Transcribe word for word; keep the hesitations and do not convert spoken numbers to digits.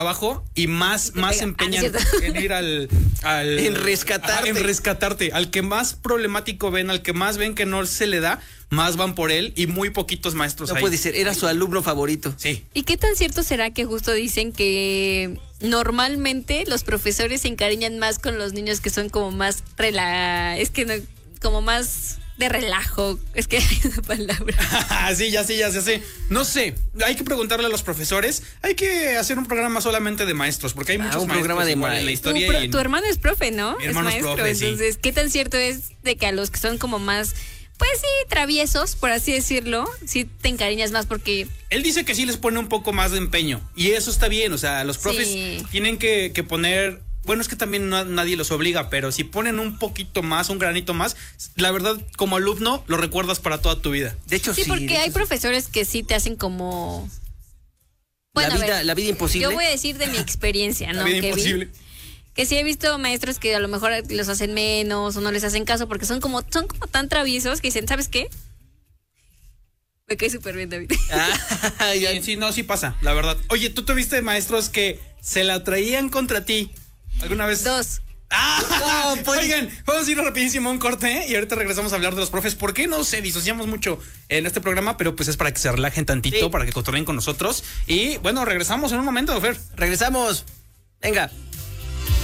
trabajo y más, más se empeñan Ah, en ir al, al En rescatarte. a, en rescatarte. Al que más problemático ven, al que más ven que no se le da, más van por él y muy poquitos maestros No hay. puede ser, era su alumno favorito. Sí. ¿Y qué tan cierto será que justo dicen que normalmente los profesores se encariñan más con los niños que son como más rela... Es que no, como más de relajo. Es que hay una palabra. Sí, ya sí, ya sé, sí. No sé, hay que preguntarle a los profesores. Hay que hacer un programa solamente de maestros, porque hay Ah, muchos un maestros programa de igual en la maestros. Tu, historia. pro- y- tu hermano es profe, ¿no? Mi hermano es maestro. profe, sí. Entonces, ¿qué tan cierto es de que a los que son como más, pues sí, traviesos, por así decirlo, sí te encariñas más porque... Él dice que sí les pone un poco más de empeño y eso está bien, o sea, los profes Sí. tienen que, que poner, bueno, es que también no- nadie los obliga, pero si ponen un poquito más, un granito más, la verdad, como alumno, lo recuerdas para toda tu vida. De hecho, sí. Sí, porque de hay hecho, sí. profesores que sí te hacen como... La a vida, ver, la vida imposible. Yo voy a decir de mi experiencia, ¿no? La vida Que vi- imposible. Que sí he visto maestros que a lo mejor los hacen menos o no les hacen caso porque son como, son como tan traviesos que dicen, ¿sabes qué? Me cae súper bien, David. Ah, ya. Sí, sí, no, sí pasa, la verdad. Oye, ¿tú tuviste maestros que se la traían contra ti alguna vez? Dos. ¡Ah! Oigan, vamos a ir rapidísimo a un corte, ¿eh? Y ahorita regresamos a hablar de los profes. ¿Por qué no se disociamos mucho en este programa? Pero pues es para que se relajen tantito, Sí. para que cotorreen con nosotros. Y bueno, regresamos en un momento, Fer. Regresamos. Venga.